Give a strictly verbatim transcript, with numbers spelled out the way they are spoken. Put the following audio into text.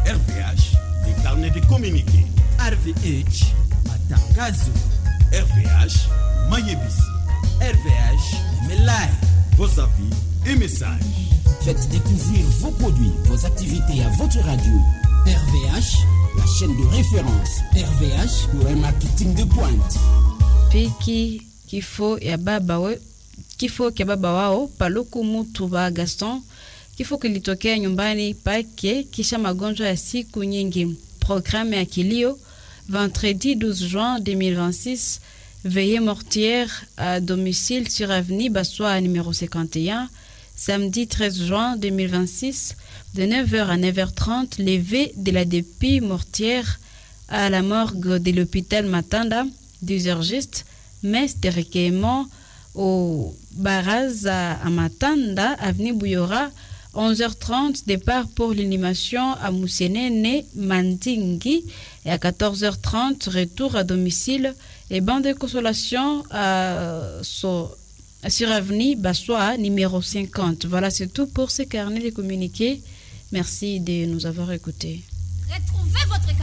R V H, les carnets de communiqués. R V H, matangazo. R V H, Mayebisi. R V H, Melai. Vos avis et messages. Faites découvrir vos produits, vos activités à votre radio. R V H, la chaîne de référence. R V H, pour un marketing de pointe. Piki kifo ya baba we kifo kia baba wao Paluku Mutuba Gaston, kifo kilitokea nyumbani pake kisha magonjwa ya siku nyingi. Programme ya kilio vendredi douze juin deux mille vingt-six, veillée mortière à domicile sur avenue Bassoa numéro cinquante et un. Samedi treize juin deux mille vingt-six, de neuf heures à neuf heures trente, levée de la dépouille mortière à la morgue de l'hôpital Matanda, dix heures juste, messe de recueillement au Baraz à Matanda, avenue Bouyora, onze heures trente, départ pour l'inhumation à Moussenene, Mandingi, et à quatorze heures trente, retour à domicile et banc de consolation à, sur, sur avenue Bassoa, numéro cinquante. Voilà, c'est tout pour ce carnet de communiqués. Merci de nous avoir écoutés. Retrouvez votre